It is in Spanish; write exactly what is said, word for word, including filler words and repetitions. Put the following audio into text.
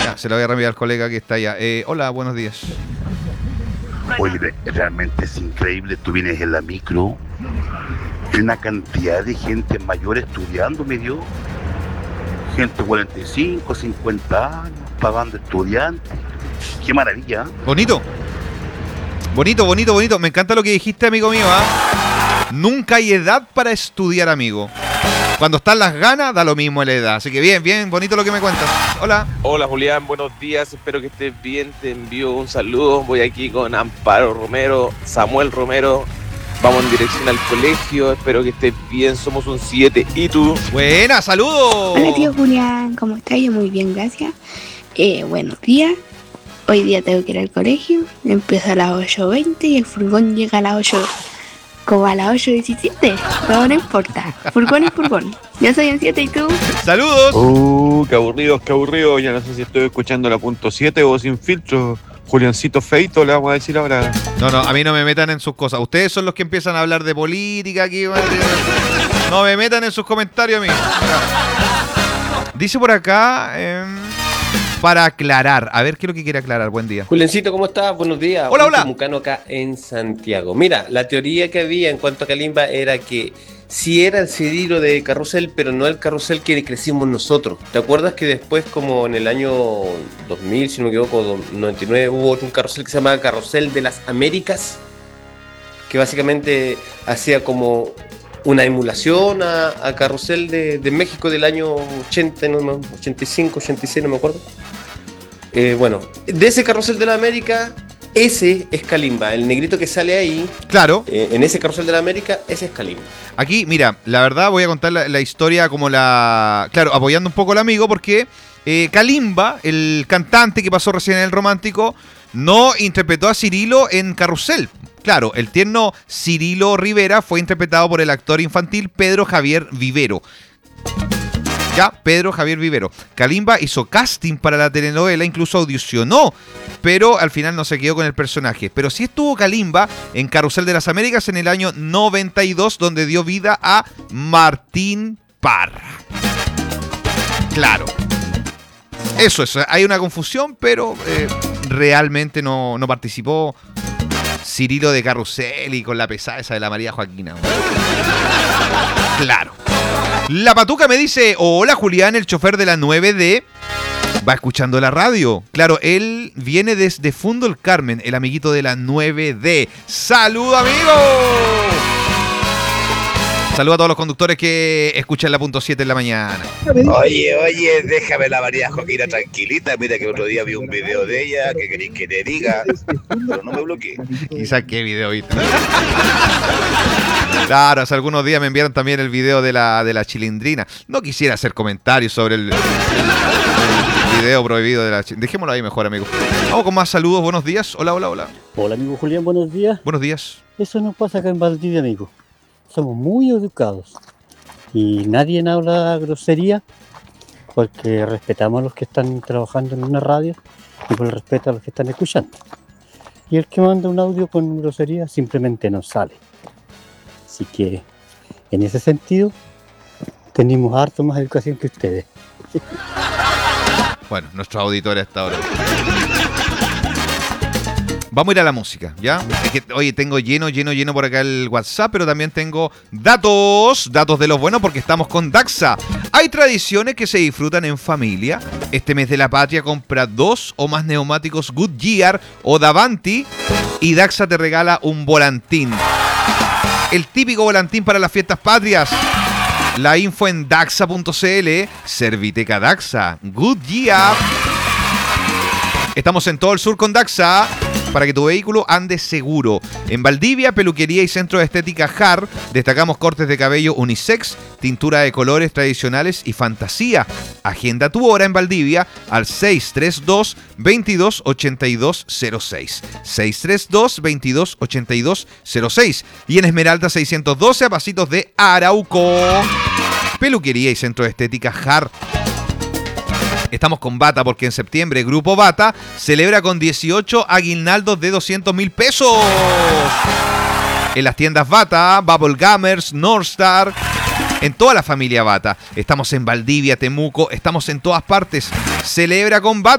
Ya, se lo voy a reenviar al colega que está allá. Eh, hola, buenos días. Oye, realmente es increíble. Tú vienes en la micro, hay una cantidad de gente mayor estudiando, me dio. Gente de cuarenta y cinco, cincuenta años, pagando estudiantes. Qué maravilla. Bonito. Bonito, bonito, bonito. Me encanta lo que dijiste, amigo mío. ¿eh? Nunca hay edad para estudiar, amigo. Cuando están las ganas, da lo mismo la edad. Así que bien, bien, bonito lo que me cuentas. Hola. Hola, Julián, buenos días. Espero que estés bien. Te envío un saludo. Voy aquí con Amparo Romero, Samuel Romero. Vamos en dirección al colegio. Espero que estés bien. Somos un siete. ¿Y tú? Buena, saludos. Hola, tío Julián. ¿Cómo estás? Yo muy bien, gracias. Eh, buenos días. Hoy día tengo que ir al colegio. Empieza a las ocho veinte y el furgón llega a las ocho. Como a las ocho diecisiete, pero no importa. Furgón es furgón. Yo soy un siete y tú. Saludos. Uh, qué aburridos, qué aburrido. Ya no sé si estoy escuchando la punto siete o sin filtro. Juliancito Feito, le vamos a decir ahora. No, no, a mí no me metan en sus cosas. Ustedes son los que empiezan a hablar de política aquí. No me metan en sus comentarios a mí. Dice por acá... Eh... Para aclarar, a ver qué es lo que quiere aclarar. Buen día. Julencito, ¿cómo estás? Buenos días. Hola, hola. Mucano acá en Santiago. Mira, la teoría que había en cuanto a Kalimba era que sí era el Cirilo de Carrusel, pero no el Carrusel que crecimos nosotros. ¿Te acuerdas que después, como en el año dos mil, si no me equivoco, noventa y nueve, hubo otro carrusel que se llamaba Carrusel de las Américas? Que básicamente hacía como una emulación a, a Carrusel de, de México del año ochenta, no, ochenta y cinco, ochenta y seis, no me acuerdo. Eh, bueno, de ese Carrusel de la América, ese es Kalimba, el negrito que sale ahí. Claro. Eh, en ese Carrusel de la América, ese es Kalimba. Aquí, mira, la verdad voy a contar la, la historia como la... Claro, apoyando un poco al amigo, porque eh, Kalimba, el cantante que pasó recién en El Romántico, no interpretó a Cirilo en Carrusel. Claro, el tierno Cirilo Rivera fue interpretado por el actor infantil Pedro Javier Vivero. Ya, Pedro Javier Vivero. Kalimba hizo casting para la telenovela, incluso audicionó, pero al final no se quedó con el personaje. Pero sí estuvo Kalimba en Carrusel de las Américas en el año noventa y dos, donde dio vida a Martín Parra. Claro. Eso es, hay una confusión, pero eh, realmente no, no participó Cirilo de Carrusel y con la pesada esa de la María Joaquina. Claro. La Patuca me dice, hola Julián, el chofer de la nueve D va escuchando la radio. Claro, él viene desde Fundo el Carmen, el amiguito de la nueve D. ¡Salud, amigo! Saludos a todos los conductores que escuchan la punto siete en la mañana. Oye, oye, déjame la María Joaquina tranquilita. Mira que otro día vi un video de ella. ¿Qué queréis que te diga? Pero no me bloqueé. Quizás qué video viste. Claro, hace algunos días me enviaron también el video de la, de la chilindrina. No quisiera hacer comentarios sobre el, el, el video prohibido de la chilindrina. Dejémoslo ahí mejor, amigo. Vamos con más saludos. Buenos días. Hola, hola, hola. Hola, amigo Julián. Buenos días. Buenos días. Eso nos pasa acá en Valdivia, amigo. Somos muy educados y nadie habla grosería porque respetamos a los que están trabajando en una radio y por el respeto a los que están escuchando. Y el que manda un audio con grosería simplemente no sale. Así que en ese sentido tenemos harto más educación que ustedes. Bueno, nuestros auditores hasta ahora. Vamos a ir a la música, ¿ya? Es que, oye, tengo lleno, lleno, lleno por acá el WhatsApp, pero también tengo datos, datos de los buenos porque estamos con Daxa. Hay tradiciones que se disfrutan en familia. Este mes de la patria compra dos o más neumáticos Goodyear o Davanti y Daxa te regala un volantín. El típico volantín para las fiestas patrias. La info en daxa punto cl. Serviteca Daxa. Goodyear. Estamos en todo el sur con Daxa para que tu vehículo ande seguro. En Valdivia, peluquería y centro de estética J A R. Destacamos cortes de cabello unisex, tintura de colores tradicionales y fantasía. Agenda tu hora en Valdivia al seis tres dos, veintidós, ochenta y dos cero seis. seis tres dos, veintidós, ochenta y dos cero seis. Y en Esmeralda seiscientos doce, a pasitos de Arauco. Peluquería y centro de estética J A R. Estamos con Bata porque en septiembre Grupo Bata celebra con dieciocho aguinaldos de doscientos mil pesos. En las tiendas Bata, Bubble Gummers, Northstar, en toda la familia Bata. Estamos en Valdivia, Temuco, estamos en todas partes. Celebra con Bata.